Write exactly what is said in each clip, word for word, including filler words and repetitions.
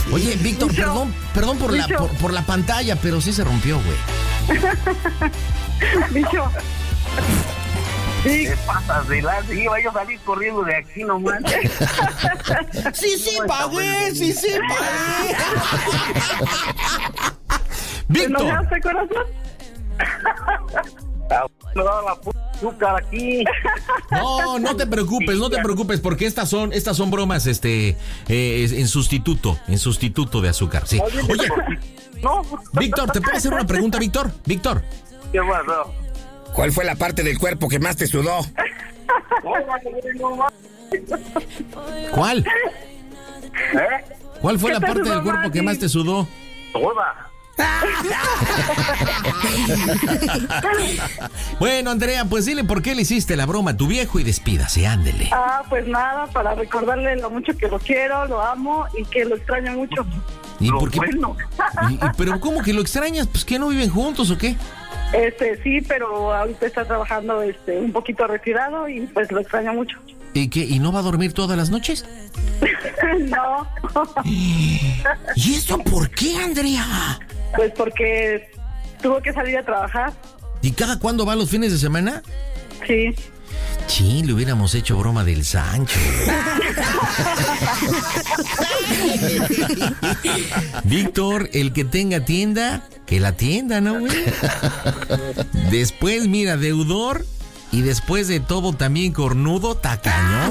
Oye, Víctor, Bicho. perdón, perdón por la, Bicho. por, por la pantalla, pero sí se rompió, güey. Bicho. Sí. ¿Qué pasas de la? Sí, vaya a salir corriendo de aquí nomás. Sí, sí, pagué, sí, sí, pagué. ¿Te Víctor, enojaste, corazón? Me da la puta azúcar aquí. no, no te preocupes, no te preocupes, porque estas son, estas son bromas, este, eh, en sustituto, en sustituto de azúcar, sí. Oye, No. Víctor, ¿te puedo hacer una pregunta, Víctor? Víctor, ¿Qué pasó? ¿Cuál fue la parte del cuerpo que más te sudó? ¿cuál? ¿Eh? ¿Cuál fue ¿Qué la te parte sudó del cuerpo más, que más sí? te sudó? Toda. Bueno, Andrea, pues dile por qué le hiciste la broma a tu viejo y despídase, ándele. Ah, pues nada, para recordarle lo mucho que lo quiero, lo amo y que lo extraño mucho. ¿Y Lo por qué? bueno. Y- y- ¿Pero cómo que lo extrañas? Pues que no viven juntos o qué. Este, sí, pero ahorita está trabajando este un poquito retirado y pues lo extraño mucho. ¿Y qué? ¿Y no va a dormir todas las noches? No, ¿Y esto por qué, Andrea? pues porque tuvo que salir a trabajar. ¿Y cada cuándo va los fines de semana? Sí. Sí, le hubiéramos hecho broma del Sancho. Víctor, el que tenga tienda, que la tienda, ¿no, güey? Después, mira, deudor. Y después de todo también cornudo, tacañón.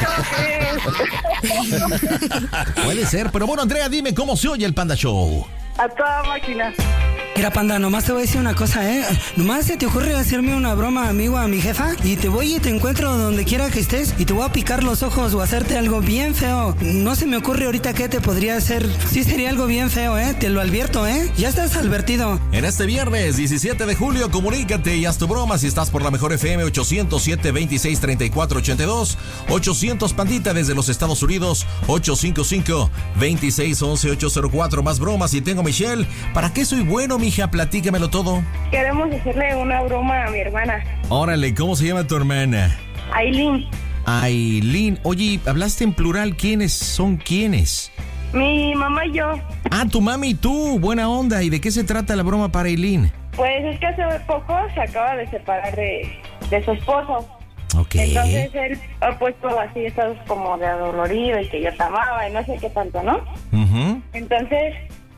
Puede ser, pero bueno, Andrea, dime cómo se oye el Panda Show. A toda máquina. Mira, Panda, nomás te voy a decir una cosa, ¿eh? Nomás se te ocurre hacerme una broma, amigo, a mi jefa, y te voy y te encuentro donde quiera que estés, y te voy a picar los ojos o hacerte algo bien feo. No se me ocurre ahorita qué te podría hacer. Sí sería algo bien feo, ¿eh? Te lo advierto, ¿eh? Ya estás advertido. En este viernes diecisiete de julio, comunícate y haz tu broma si estás por la mejor F M ochocientos siete veintiséis treinta y cuatro ochenta y dos, ochocientos Pandita desde los Estados Unidos, ocho cinco cinco veintiséis once ocho cero cuatro. Más bromas y tengo Michelle. ¿Para qué soy bueno, mija? Platícamelo todo. Queremos hacerle una broma a mi hermana, Órale, ¿cómo se llama tu hermana? Aileen. Aileen. Oye, hablaste en plural. ¿Quiénes son quiénes? Mi mamá y yo. Ah, tu mami y tú. Buena onda. ¿Y de qué se trata la broma para Aileen? Pues es que hace poco se acaba de separar de, de su esposo. Ok. Entonces él ha puesto así estados como de adolorido y que yo te amaba y no sé qué tanto, ¿no? Ujú. Entonces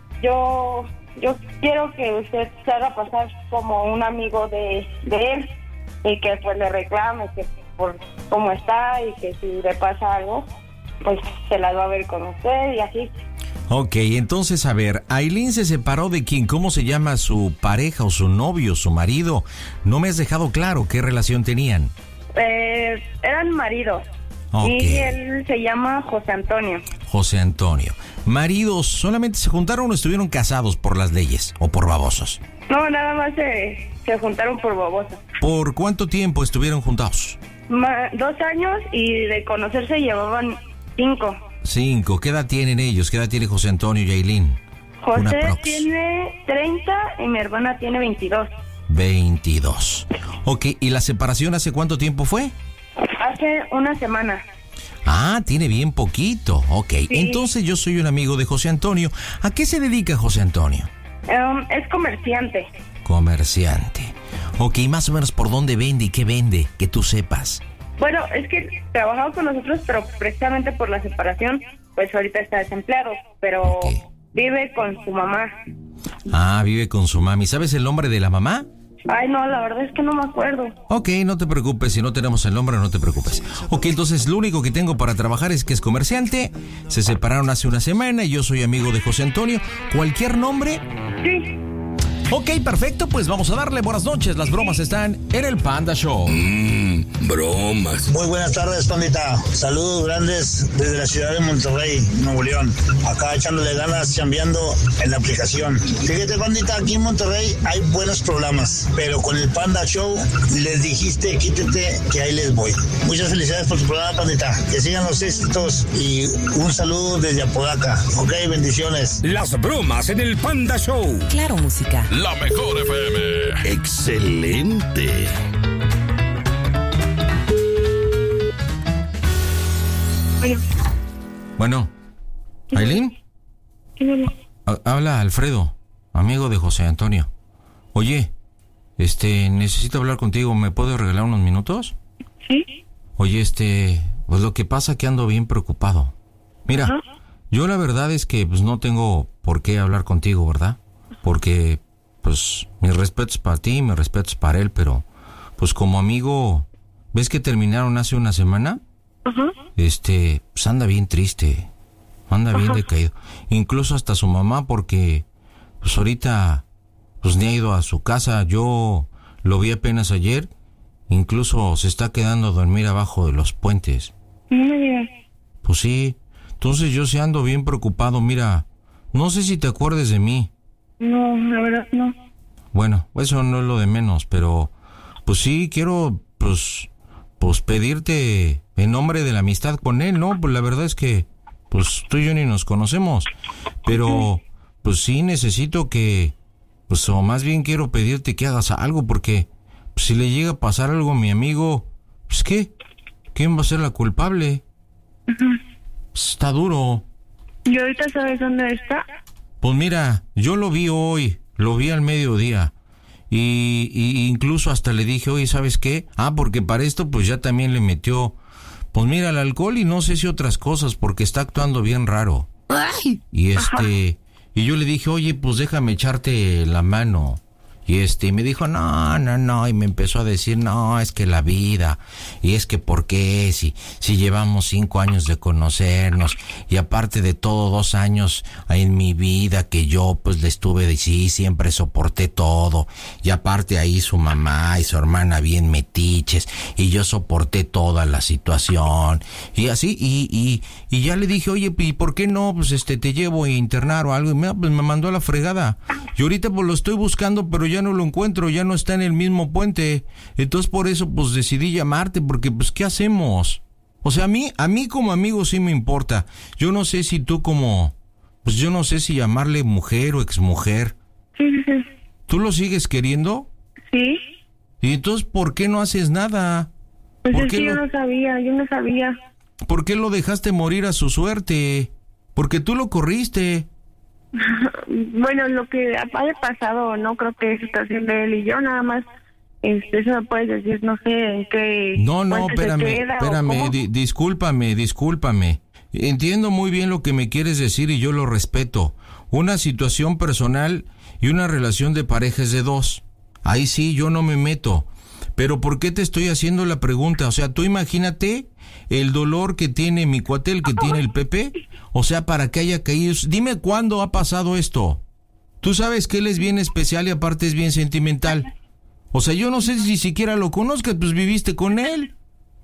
yo yo quiero que usted se haga pasar como un amigo de, de él y que pues le reclame que por cómo está y que si le pasa algo pues se la va a ver con usted y así. Ok, entonces, a ver, Aileen se separó de quién, ¿cómo se llama su pareja o su novio, su marido? No me has dejado claro qué relación tenían. Eh, eran maridos. Ok. Y él se llama José Antonio. José Antonio. ¿Maridos solamente se juntaron o estuvieron casados por las leyes o por babosos? No, nada más se, se juntaron por babosa. ¿Por cuánto tiempo estuvieron juntados? Ma- dos años y de conocerse llevaban cinco. Cinco. ¿Qué edad tienen ellos? ¿Qué edad tiene José Antonio y Aileen? Una José prox. tiene treinta y mi hermana tiene veintidós. veintidós. Ok, ¿y la separación hace cuánto tiempo fue? Hace una semana. Ah, tiene bien poquito. Ok, Sí. entonces yo soy un amigo de José Antonio. ¿A qué se dedica José Antonio? Um, es comerciante. Comerciante. Ok, más o menos por dónde vende y qué vende, que tú sepas. Bueno, es que trabajaba con nosotros, pero precisamente por la separación, pues ahorita está desempleado, pero Ok. vive con su mamá. Ah, vive con su mami. ¿Sabes el nombre de la mamá? Ay, no, la verdad es que no me acuerdo. Ok, no te preocupes, si no tenemos el nombre, no te preocupes. Ok, entonces lo único que tengo para trabajar es que es comerciante, se separaron hace una semana y yo soy amigo de José Antonio. ¿Cualquier nombre? Sí. Ok, perfecto, pues vamos a darle buenas noches. Las bromas están en el Panda Show. Mmm, bromas. Muy buenas tardes, Pandita. Saludos grandes desde la ciudad de Monterrey, Nuevo León. Acá echándole ganas, chambeando en la aplicación. Fíjate, Pandita, aquí en Monterrey hay buenos programas, pero con el Panda Show les dijiste, quítate, que ahí les voy. Muchas felicidades por tu programa, Pandita. Que sigan los éxitos y un saludo desde Apodaca. Ok, bendiciones. Las bromas en el Panda Show. Claro, música. La mejor F M. Excelente. Bueno, Bueno, ¿Aileen? Habla Alfredo, amigo de José Antonio. Oye, este, necesito hablar contigo. ¿Me puedes regalar unos minutos? Sí. Oye, este, pues lo que pasa es que ando bien preocupado. Mira, ajá, yo la verdad es que pues no tengo por qué hablar contigo, ¿verdad? Porque, pues, mis respetos para ti, mis respetos para él, pero, pues como amigo, ¿ves que terminaron hace una semana? Ajá. Este, pues anda bien triste, anda bien ajá, decaído. Incluso hasta su mamá, porque, pues ahorita, pues ni ha ido a su casa. Yo lo vi apenas ayer, incluso se está quedando a dormir abajo de los puentes. No me digas. Pues sí, entonces yo sí ando bien preocupado. Mira, no sé si te acuerdes de mí. No, la verdad no. Bueno, eso no es lo de menos, pero pues sí quiero pues pues pedirte en nombre de la amistad con él, ¿no? Pues la verdad es que pues tú y yo ni nos conocemos, pero pues sí necesito que pues o más bien quiero pedirte que hagas algo, porque pues, si le llega a pasar algo a mi amigo, pues ¿qué? ¿Quién va a ser la culpable? Uh-huh. Pues, está duro. ¿Y ahorita sabes dónde está? Pues mira, yo lo vi hoy, lo vi al mediodía, y, y incluso hasta le dije, oye, ¿sabes qué? Ah, porque para esto pues ya también le metió, pues mira, el alcohol y no sé si otras cosas, porque está actuando bien raro. Ay. Y este, ajá, y yo le dije, oye, pues déjame echarte la mano. Y este, me dijo, no, no, no, y me empezó a decir, no, es que la vida, y es que por qué, si, si llevamos cinco años de conocernos, y aparte de todo, dos años en mi vida que yo, pues, le estuve de sí, siempre soporté todo, y aparte ahí su mamá y su hermana bien metiches, y yo soporté toda la situación, y así, y, y, y ya le dije, oye, ¿y por qué no, pues, este, te llevo a internar o algo? Y me, pues, me mandó a la fregada, y ahorita, pues, lo estoy buscando, pero ya no lo encuentro, ya no está en el mismo puente. Entonces por eso pues decidí llamarte, porque pues ¿qué hacemos? O sea, a mí, a mí como amigo sí me importa. Yo no sé si tú como, pues yo no sé si llamarle mujer o exmujer. Sí, sí. ¿Tú lo sigues queriendo? Sí. ¿Y entonces por qué no haces nada? Pues ¿Por es qué que lo... yo no sabía, yo no sabía. ¿Por qué lo dejaste morir a su suerte? Porque tú lo corriste. Bueno, lo que haya pasado no creo que es situación de él y yo, nada más este, eso me puedes decir, no sé en qué. No, no, espérame, espérame, di, discúlpame, discúlpame. Entiendo muy bien lo que me quieres decir y yo lo respeto. Una situación personal y una relación de pareja es de dos. Ahí sí, yo no me meto. Pero ¿por qué te estoy haciendo la pregunta? O sea, tú imagínate el dolor que tiene mi cuatel, que tiene el Pepe. O sea, para que haya caído. Dime cuándo ha pasado esto. Tú sabes que él es bien especial y aparte es bien sentimental. O sea, yo no sé si siquiera lo conozcas, pues viviste con él.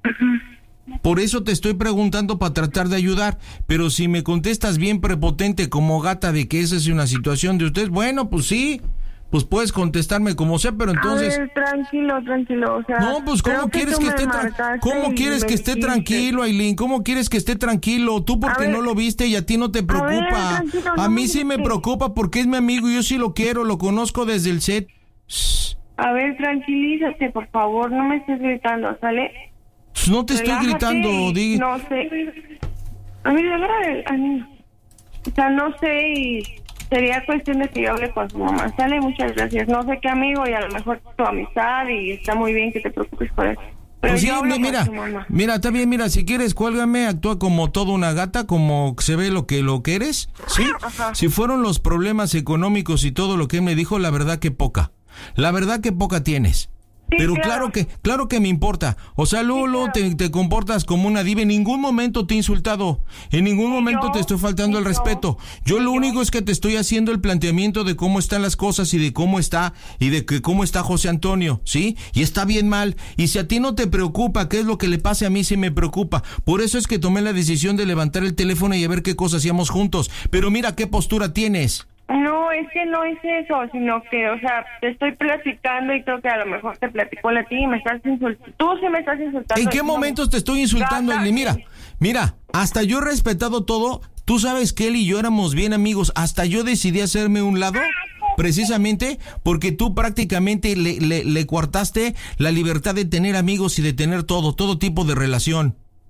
Por eso te estoy preguntando para tratar de ayudar. Pero si me contestas bien prepotente como gata de que esa es una situación de ustedes, bueno, pues sí. Pues puedes contestarme como sea, pero entonces... A ver, tranquilo, tranquilo, o sea... No, pues ¿cómo quieres que, que esté tra... ¿Cómo quieres que esté tranquilo, Ailín? ¿Cómo quieres que esté tranquilo? Tú porque no lo viste y a ti no te preocupa. A, ver, tranquilo, a no mí me sí me preocupa porque es mi amigo y yo sí lo quiero, lo conozco desde el set. Shh. A ver, tranquilízate, por favor, no me estés gritando, ¿sale? Pues no te Relájate estoy gritando, di... No sé. A ver, agarra al niño. O sea, no sé y... Sería cuestión de que yo hable con su mamá. Sale, muchas gracias. No sé qué amigo y a lo mejor tu amistad y está muy bien que te preocupes por eso. Pero pues sí, mira, mira, está bien, mira, si quieres cuélgame, actúa como toda una gata, como se ve lo que lo que eres, ¿sí? Ajá. Si fueron los problemas económicos y todo lo que él me dijo, la verdad que poca. La verdad que poca tienes. Sí, pero claro. claro que claro que me importa. O sea, Lolo, sí, claro. te, te comportas como una diva. En ningún momento te he insultado. En ningún sí, momento yo, te estoy faltando sí, el respeto. Yo sí, lo único yo. es que te estoy haciendo el planteamiento de cómo están las cosas y de cómo está y de que cómo está José Antonio, ¿sí? Y está bien mal. Y si a ti no te preocupa qué es lo que le pase a mí, sí me preocupa. Por eso es que tomé la decisión de levantar el teléfono y a ver qué cosas hacíamos juntos. Pero mira qué postura tienes. No, es que no es eso, sino que, o sea, te estoy platicando y creo que a lo mejor te platico a ti y me estás insultando. Tú sí me estás insultando. ¿En qué momentos te estoy insultando, Eli? Mira, mira, hasta yo he respetado todo. Tú sabes que él y yo éramos bien amigos. Hasta yo decidí hacerme un lado, precisamente porque tú prácticamente le, le, le coartaste la libertad de tener amigos y de tener todo, todo tipo de relación.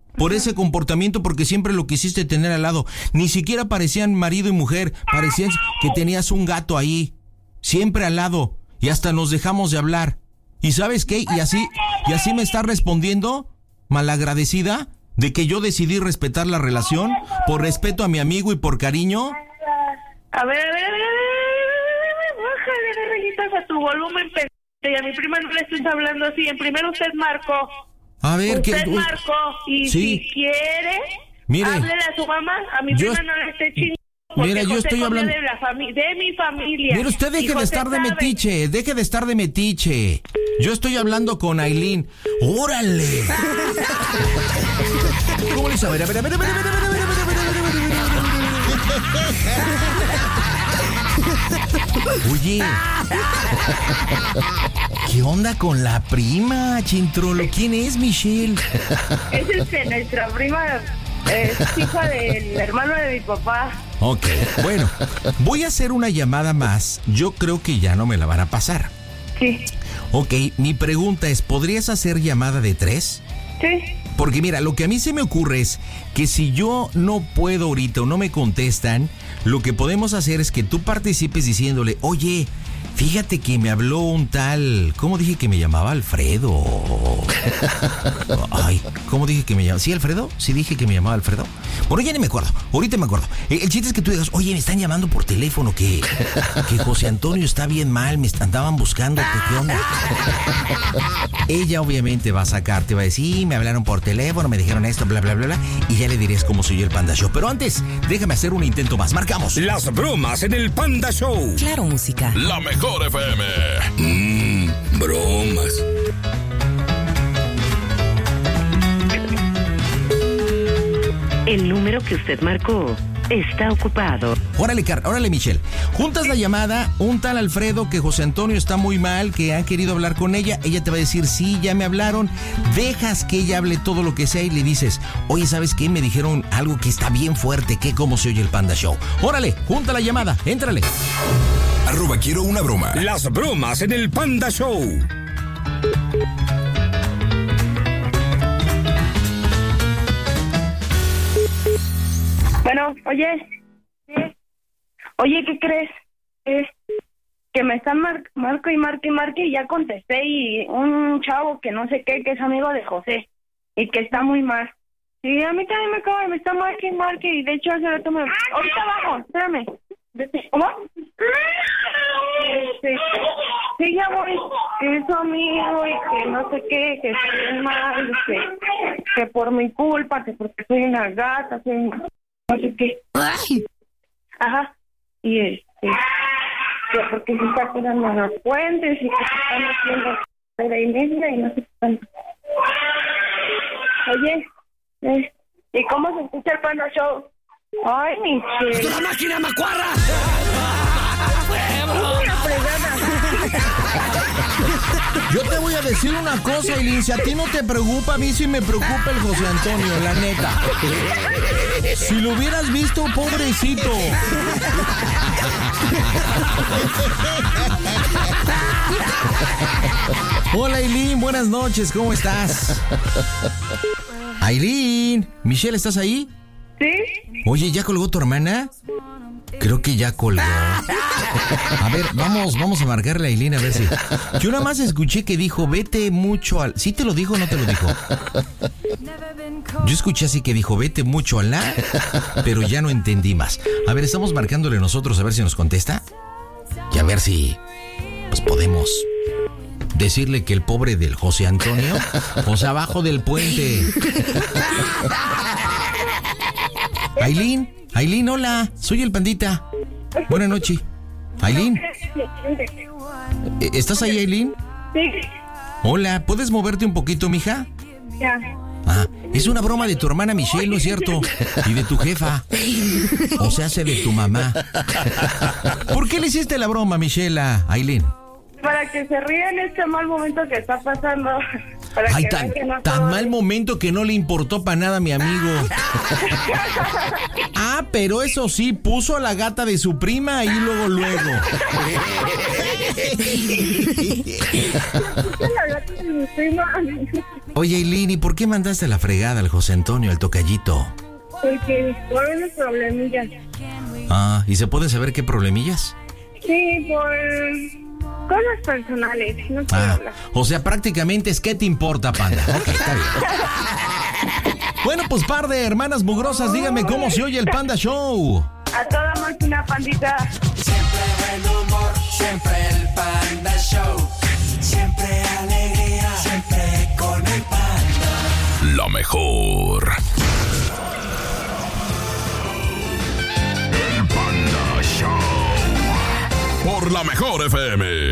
por ese comportamiento, porque siempre lo quisiste tener al lado. Ni siquiera parecían marido y mujer, parecían que tenías un gato ahí, siempre al lado, y hasta nos dejamos de hablar. ¿Y sabes qué? Y así, y así me está respondiendo, malagradecida, de que yo decidí respetar la relación, por respeto a mi amigo y por cariño. A ver, a ver, a ver, a ver, a ver, bájale de rayitas a tu volumen, pendejo, y a mi prima no le estés hablando así. En primero usted marcó. A ver, usted ¿qué? marcó, y Sí. si quiere, Mire, háblele a su mamá, a mi yo- prima no le esté chingando. Porque Mira, yo José estoy comió hablando- de, la fami- de mi familia. Mire, usted Y deje de José estar de sabe. metiche, deje de estar de metiche. Yo estoy hablando con Ailín. ¡Órale! ¿Cómo le hizo? A ver, a ver, a ver, a ver, a ver, a ver, a ver, a ver, a ver, a ver, a ver, a ver, a ver. Oye, ¿qué onda con la prima, Chintrolo? ¿Quién es, Michelle? Es este, nuestra prima, es hija del hermano de mi papá. Ok, bueno, voy a hacer una llamada más. Yo creo que ya no me la van a pasar. Sí, Ok, mi pregunta es, ¿podrías hacer llamada de tres? sí. Porque mira, lo que a mí se me ocurre es que si yo no puedo ahorita o no me contestan, lo que podemos hacer es que tú participes diciéndole, oye, fíjate que me habló un tal, ¿cómo dije que me llamaba? Alfredo. Ay, ¿cómo dije que me llamaba? ¿Sí, Alfredo? ¿Sí dije que me llamaba Alfredo? Bueno, ya ni me acuerdo, ahorita me acuerdo. El, el chiste es que tú digas, oye, me están llamando por teléfono, que, que José Antonio está bien mal, me andaban buscando, ¿qué onda? Ella obviamente va a sacarte, va a decir, sí, me hablaron por teléfono, me dijeron esto, bla, bla, bla, bla, y ya le dirías cómo soy el Panda Show. Pero antes, déjame hacer un intento más. Marcamos. Las bromas en el Panda Show. Claro, música. La mejor F M. Mmm, bromas. El número que usted marcó está ocupado. Órale, Car órale, Michelle. Juntas la llamada, un tal Alfredo que José Antonio está muy mal, que han querido hablar con ella. Ella te va a decir, sí, ya me hablaron. Dejas que ella hable todo lo que sea y le dices, oye, ¿sabes qué? Me dijeron algo que está bien fuerte, que cómo se oye el Panda Show. Órale, junta la llamada, éntrale. Arroba quiero una broma. Las bromas en el Panda Show. Bueno, oye, ¿sí? Oye, ¿qué crees? Es que me están mar marco y marque y marque y ya contesté, y un chavo que no sé qué, que es amigo de José y que está muy mal. Sí, a mí también me acaba, me está marque y marque, y de hecho hace rato me... Ahorita vamos, espérame. ¿Cómo? Sí, sí, ya voy, que es su amigo y que no sé qué, que está bien mal, que, que por mi culpa, que porque soy una gata, soy una... no sé qué. Ajá. Y este, que porque se está tirando a los puentes y que se están haciendo pera y media y no sé qué tanto. Oye, eh, ¿y cómo se escucha el Panda Show? Ay, mi che. ¡Es una máquina macuarra! Una fregada. Yo te voy a decir una cosa, Eileen, si a ti no te preocupa, a mí sí me preocupa el José Antonio, la neta. Si lo hubieras visto, pobrecito. Hola, Eileen, buenas noches, ¿cómo estás? Eileen, Michelle, ¿estás ahí? ¿Sí? Oye, ¿ya colgó tu hermana? Creo que ya colgó. A ver, vamos, vamos a marcarle a Eileen a ver si... Yo nada más escuché que dijo, vete mucho al... ¿Sí te lo dijo o no te lo dijo? Yo escuché así que dijo, vete mucho al la, pero ya no entendí más. A ver, estamos marcándole nosotros a ver si nos contesta. Y a ver si... pues podemos... decirle que el pobre del José Antonio, o sea, abajo del puente. Eileen, Eileen, hola, soy el Pandita. Buenas noches. Eileen, ¿estás ahí, Eileen? Sí. Hola, ¿puedes moverte un poquito, mija? Ya. Ah, es una broma de tu hermana Michelle, ¿no es cierto? Y de tu jefa. O sea, hace de tu mamá. ¿Por qué le hiciste la broma, Michelle, a Eileen? Para que se ría en este mal momento que está pasando. Para Ay, que tan, vean que no tan todo mal es- momento que no le importó para nada a mi amigo. Ah, pero eso sí, puso a la gata de su prima y luego, luego. La gata de mi prima. Oye, Eileen, ¿y por qué mandaste a la fregada al José Antonio, al tocallito? Porque por unos problemillas. Ah, ¿y se puede saber qué problemillas? Sí, por cosas personales. No quiero Ah, hablar. o sea, prácticamente es ¿qué te importa, panda? Ok, está bien. Bueno, pues par de hermanas mugrosas, díganme cómo se oye el Panda Show. A toda máquina, pandita. Siempre buen humor, siempre el Panda Show. Siempre alegría, siempre con el Panda. La mejor. El Panda Show. Por la mejor F M.